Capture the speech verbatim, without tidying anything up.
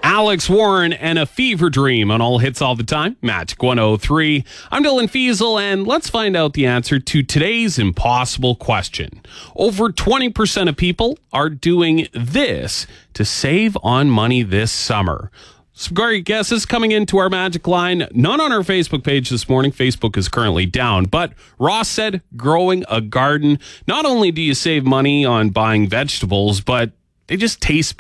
Alex Warren and A Fever Dream on All Hits All the Time, Magic one oh three. I'm Dylan Fiesel, and let's find out the answer to today's impossible question. Over twenty percent of people are doing this to save on money this summer. Some great guesses coming into our Magic line. None on our Facebook page this morning. Facebook is currently down. But Ross said growing a garden. Not only do you save money on buying vegetables, but they just taste better.